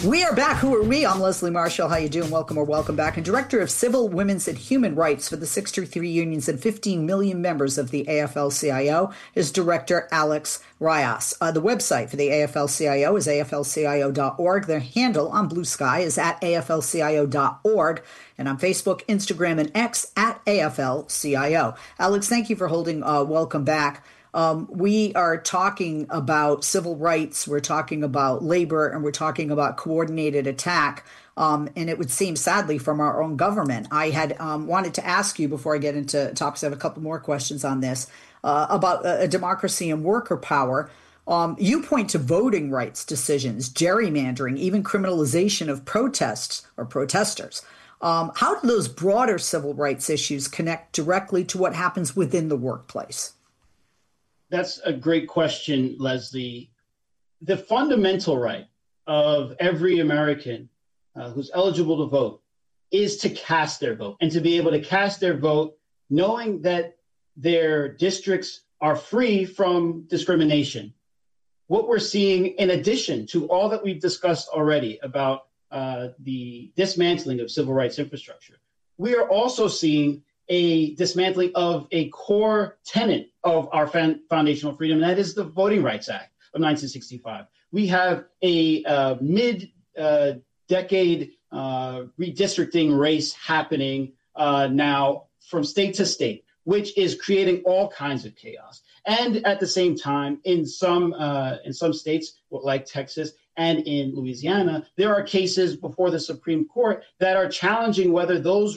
We are back. Who are we? I'm Leslie Marshall. How you doing? Welcome or welcome back. And Director of Civil, Women's, and Human Rights for the 623 unions and 15 million members of the AFL-CIO is Director Alex Rayas. The website for the AFL-CIO is aflcio.org. Their handle on Blue Sky is at aflcio.org. And on Facebook, Instagram, and X at AFL-CIO. Alex, thank you for holding welcome back. We are talking about civil rights, we're talking about labor, and we're talking about coordinated attack. And it would seem, sadly, from our own government. I had wanted to ask you before I get into topics, I have a couple more questions on this, about a democracy and worker power. You point to voting rights decisions, gerrymandering, even criminalization of protests or protesters. How do those broader civil rights issues connect directly to what happens within the workplace? That's a great question, Leslie. The fundamental right of every American who's eligible to vote is to cast their vote, and to be able to cast their vote knowing that their districts are free from discrimination. What we're seeing, in addition to all that we've discussed already about the dismantling of civil rights infrastructure, we are also seeing a dismantling of a core tenet of our foundational freedom, and that is the Voting Rights Act of 1965. We have a mid-decade redistricting race happening now from state to state, which is creating all kinds of chaos. And at the same time, in some states like Texas and in Louisiana, there are cases before the Supreme Court that are challenging whether those